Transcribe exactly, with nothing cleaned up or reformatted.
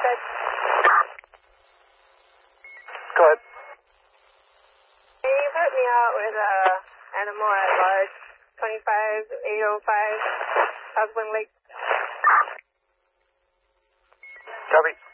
ahead. Go ahead. Can you put me out with uh, animal at large, twenty-five eight oh five, South Wind Lake? Copy.